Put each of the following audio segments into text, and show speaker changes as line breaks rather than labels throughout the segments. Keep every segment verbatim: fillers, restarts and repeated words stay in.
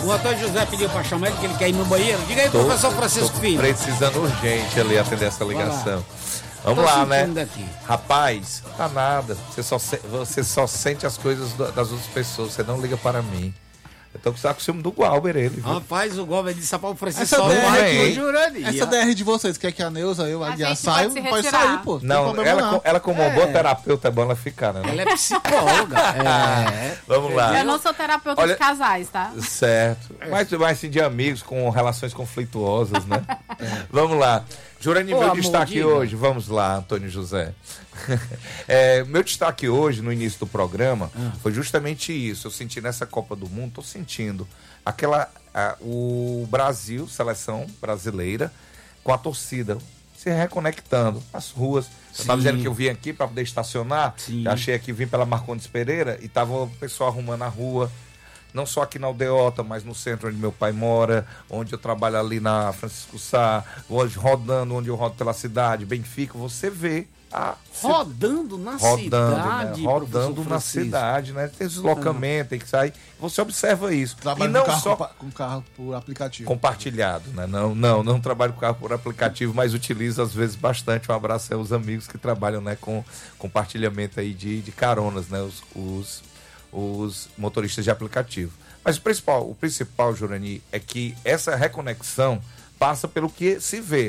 O Antônio José pediu pra chamar ele, que ele quer ir no banheiro. Diga aí,
tô,
professor Francisco Filho.
Precisando urgente ali atender essa ligação. Vamos lá, né?
Daqui.
Rapaz, tá nada. Você só, você só sente as coisas das outras pessoas. Você não liga para mim. Eu tô com o ciúme do Glauber, ele. Viu?
Rapaz, o Glauber disse para o Francisco
essa
só
D R,
juraria.
Essa D R de vocês, quer que a Neuza, eu, a Guiar
saia,
saiam, pode sair, pô.
Não, não ela, não. ela como é. uma boa terapeuta, é bom ela ficar, né?
Ela é psicóloga. é.
Vamos lá.
Eu não sou terapeuta Olha, de casais, tá?
Certo. Mas, mas sim de amigos com relações conflituosas, né? é. Vamos lá. Jurani, meu amor, destaque diga. hoje, vamos lá, Antônio José. é, meu destaque hoje, no início do programa, hum. foi justamente isso. Eu senti nessa Copa do Mundo, tô sentindo aquela, a, o Brasil, seleção brasileira, com a torcida, se reconectando nas ruas. Sim. Eu estava dizendo que eu vim aqui para poder estacionar, Sim. achei aqui, vim pela Marcondes Pereira e tava o pessoal arrumando a rua. Não só aqui na Aldeota, mas no centro onde meu pai mora, onde eu trabalho ali na Francisco Sá, hoje rodando, onde eu rodo pela cidade, Benfica, você vê a...
Rodando na
rodando,
cidade.
Né? Rodando na cidade, né? Tem deslocamento, tem que sair. Você observa isso.
Trabalho
e não
com carro,
só
com carro por aplicativo.
Compartilhado, né? Não, não, não trabalho com carro por aplicativo, mas utilizo às vezes bastante. Um abraço aos amigos que trabalham, né, com compartilhamento aí de, de caronas, né? Os... os os motoristas de aplicativo. Mas o principal, o principal, Jurani, é que essa reconexão passa pelo que se vê.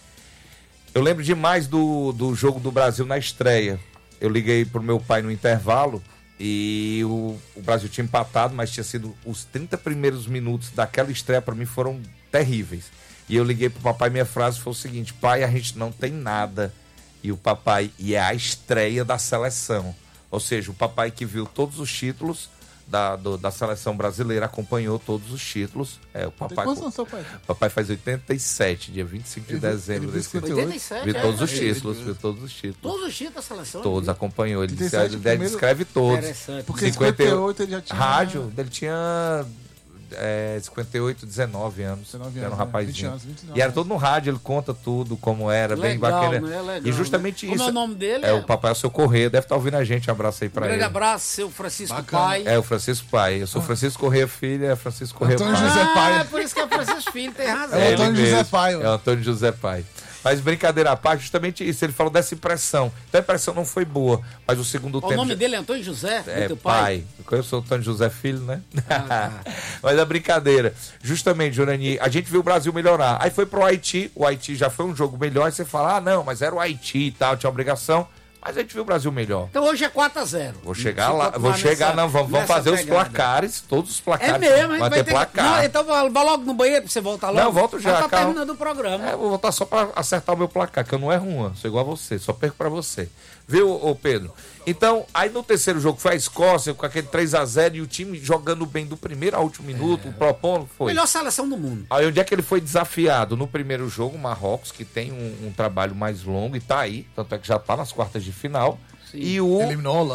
Eu lembro demais do, do jogo do Brasil na estreia. Eu liguei pro meu pai no intervalo e o, o Brasil tinha empatado, mas tinha sido os trinta primeiros minutos daquela estreia, para mim, foram terríveis. E eu liguei pro papai, minha frase foi o seguinte: pai, a gente não tem nada. E o papai, e é a estreia da seleção. Ou seja, o papai que viu todos os títulos da, do, da seleção brasileira, acompanhou todos os títulos. É, o papai,
Tem quantos anos, pai?
O papai faz oitenta e sete, dia vinte e cinco de dezembro.
Ele
desse
oitenta e sete,
viu
é,
todos os
é,
títulos,
ele,
viu todos os títulos.
Todos os títulos da seleção?
Todos, acompanhou. Ele, disse, ele
primeiro...
descreve todos.
Interessante.
Porque em cinquenta e oito ele já tinha...
Rádio, ele tinha... É, cinquenta e oito, dezenove anos.
dezenove
era um
anos,
rapazinho.
vinte anos, vinte e nove
e era todo no rádio, ele conta tudo, como era,
legal,
bem bacana.
Né? Legal,
e justamente
né?
isso.
Como é o nome dele?
É, é o papai, é o seu Correia, deve estar ouvindo a gente. Um abraço aí pra
um
ele.
Um grande abraço, seu Francisco
Bacana.
Pai.
É, o Francisco Pai. Eu sou Francisco Correia Filho, é Francisco Correia
Antônio
Pai.
José Pai.
Ah, é por isso que é Francisco Filho, tem razão.
É o
ele
Antônio
mesmo.
José Pai.
É o Antônio José Pai. Mas brincadeira à parte, justamente isso. Ele falou dessa impressão. Então a impressão não foi boa, mas o segundo
o
tempo...
O nome dele é Antônio José?
É,
teu
pai. pai. Eu sou o Antônio José Filho, né?
Ah, tá.
Mas a brincadeira. Justamente, Jurani, a gente viu o Brasil melhorar. Aí foi pro Haiti, o Haiti já foi um jogo melhor. Aí você fala, ah, não, mas era o Haiti e tal, tinha obrigação. Mas a gente viu o Brasil melhor.
Então hoje é quatro a zero.
Vou chegar lá, vou chegar, nessa, não, vamos, vamos fazer pegada. Os placares, todos os placares.
É mesmo,
vai,
vai
ter,
ter
placar.
Não, então vai logo no banheiro pra você voltar logo.
Não, volto já,
tá
calma.
terminando o programa.
É, vou voltar só pra acertar o meu placar, que eu não erro uma, sou igual a você, só perco pra você. Viu, ô Pedro? Então, aí no terceiro jogo foi a Escócia, com aquele três a zero, e o time jogando bem do primeiro ao último minuto, é. propondo, foi.
Melhor seleção do mundo.
Aí onde é que ele foi desafiado? No primeiro jogo, o Marrocos, que tem um, um trabalho mais longo e tá aí, tanto é que já tá nas quartas de final.
Sim.
E o
eliminou